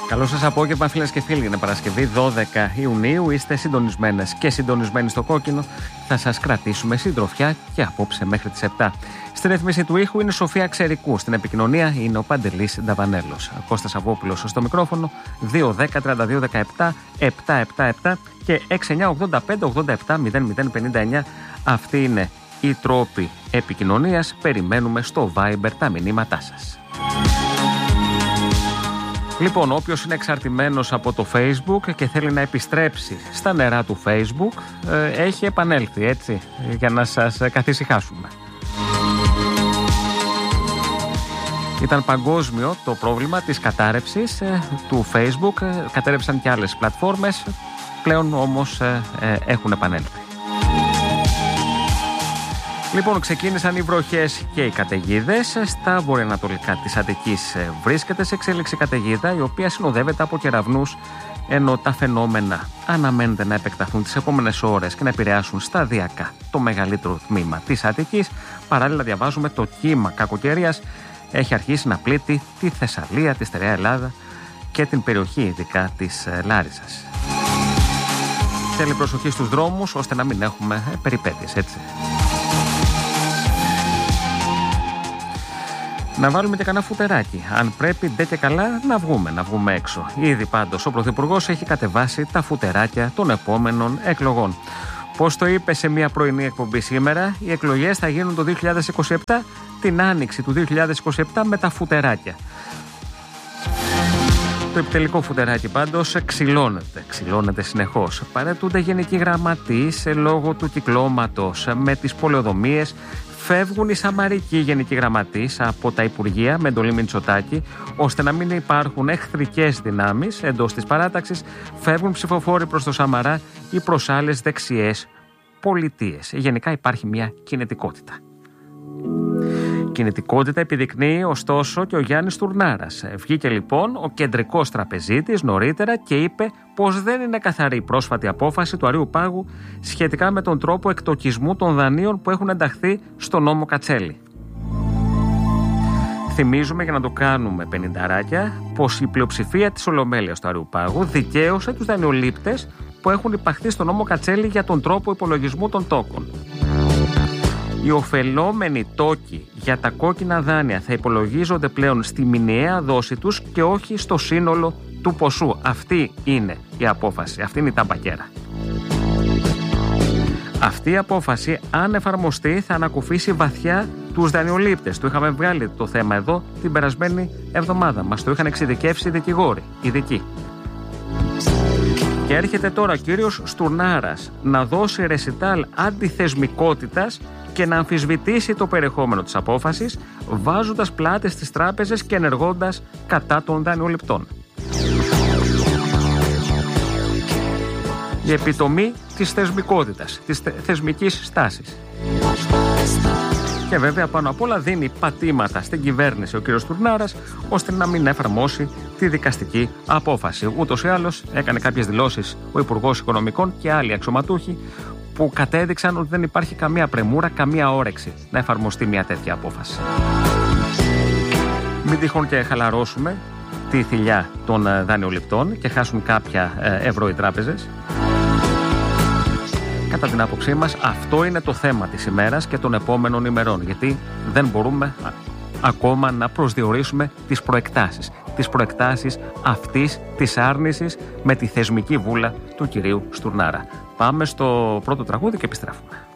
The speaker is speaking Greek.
Καλό σας απόγευμα, φίλες και φίλοι. Είναι Παρασκευή 12 Ιουνίου. Είστε συντονισμένες και συντονισμένοι στο κόκκινο. Θα σας κρατήσουμε συντροφιά και απόψε μέχρι τις 7. Στην ρύθμιση του ήχου είναι η Σοφία Ξερικού. Στην επικοινωνία είναι ο Παντελής Νταβανέλος. Κώστας Αβόπουλος στο μικρόφωνο. 2-10-32-17-777 και 69-85-87-0059. Αυτοί είναι οι τρόποι επικοινωνίας. Περιμένουμε στο Viber τα μηνύματά σας. Λοιπόν, όποιος είναι εξαρτημένος από το Facebook και θέλει να επιστρέψει στα νερά του Facebook, έχει επανέλθει, έτσι, για να σας καθησυχάσουμε. Ήταν παγκόσμιο το πρόβλημα της κατάρρευσης του Facebook, κατέρρευσαν και άλλες πλατφόρμες, πλέον όμως έχουν επανέλθει. Λοιπόν, ξεκίνησαν οι βροχές και οι καταιγίδες. Στα βορειοανατολικά της Αττικής βρίσκεται σε εξέλιξη καταιγίδα, η οποία συνοδεύεται από κεραυνούς, ενώ τα φαινόμενα αναμένεται να επεκταθούν τις επόμενες ώρες και να επηρεάσουν σταδιακά το μεγαλύτερο τμήμα της Αττικής. Παράλληλα, διαβάζουμε το κύμα κακοκαιρίας έχει αρχίσει να πλήττει τη Θεσσαλία, τη Στερεά Ελλάδα και την περιοχή ειδικά της Λάρισσας. Θέλει προσοχή στους δρόμους, ώστε να μην έχουμε περιπέτειες, έτσι. Να βάλουμε και κανένα φουτεράκι. Αν πρέπει, ντε και καλά να βγούμε έξω. Ήδη πάντως ο Πρωθυπουργός έχει κατεβάσει τα φουτεράκια των επόμενων εκλογών. Πώς το είπε σε μια πρωινή εκπομπή σήμερα, οι εκλογές θα γίνουν το 2027, την άνοιξη του 2027 με τα φουτεράκια. Το επιτελικό φουτεράκι πάντως ξυλώνεται συνεχώς. Παρετούνται γενικοί γραμματείς λόγω του κυκλώματος με τις πολεοδομίες. Φεύγουν οι σαμαρικοί γενικοί γραμματείς από τα Υπουργεία με εντολή Μητσοτάκη, ώστε να μην υπάρχουν εχθρικές δυνάμεις εντός της παράταξης. Φεύγουν ψηφοφόροι προς το Σαμαρά ή προς άλλες δεξιές πολιτείες. Γενικά υπάρχει μια κινητικότητα. Κινητικότητα επιδεικνύει ωστόσο και ο Γιάννης Τουρνάρας. Βγήκε λοιπόν ο κεντρικός τραπεζίτης νωρίτερα και είπε πως δεν είναι καθαρή η πρόσφατη απόφαση του Αρείου Πάγου σχετικά με τον τρόπο εκτοκισμού των δανείων που έχουν ενταχθεί στο νόμο Κατσέλη. Θυμίζουμε, για να το κάνουμε πενηνταράκια, πως η πλειοψηφία της Ολομέλειας του Αρείου Πάγου δικαίωσε τους δανειολήπτες που έχουν υπαχθεί στο νόμο Κατσέλη για τον τρόπο υπολογισμού των τόκων. Οι ωφελόμενοι τόκοι για τα κόκκινα δάνεια θα υπολογίζονται πλέον στη μηνιαία δόση τους και όχι στο σύνολο του ποσού. Αυτή είναι η απόφαση, αυτή είναι η ταμπακέρα. Αυτή η απόφαση, αν εφαρμοστεί, θα ανακουφίσει βαθιά τους δανειολήπτες. Το είχαμε βγάλει το θέμα εδώ την περασμένη εβδομάδα. Μας το είχαν εξειδικεύσει δικηγόροι, ειδικοί. Και έρχεται τώρα ο κύριος Στουρνάρας να δώσει ρεσιτάλ αντιθεσμικότητας και να αμφισβητήσει το περιεχόμενο της απόφασης, βάζοντας πλάτες στις τράπεζες και ενεργώντας κατά των δανειοληπτών. Η επιτομή της θεσμικότητας, της θεσμικής στάσης. Και βέβαια πάνω απ' όλα δίνει πατήματα στην κυβέρνηση ο κύριος Τουρνάρας, ώστε να μην εφαρμόσει τη δικαστική απόφαση. Ούτως ή άλλως έκανε κάποιες δηλώσεις ο Υπουργός Οικονομικών και άλλοι αξιωματούχοι που κατέδειξαν ότι δεν υπάρχει καμία πρεμούρα, καμία όρεξη να εφαρμοστεί μια τέτοια απόφαση. Μην τυχόν και χαλαρώσουμε τη θηλιά των δανειοληπτών και χάσουν κάποια ευρώ οι τράπεζες. Κατά την άποψή μας, αυτό είναι το θέμα της ημέρας και των επόμενων ημερών, γιατί δεν μπορούμε ακόμα να προσδιορίσουμε τις προεκτάσεις. Τις προεκτάσεις αυτής της άρνησης με τη θεσμική βούλα του κυρίου Στουρνάρα. Πάμε στο πρώτο τραγούδι και επιστρέφουμε.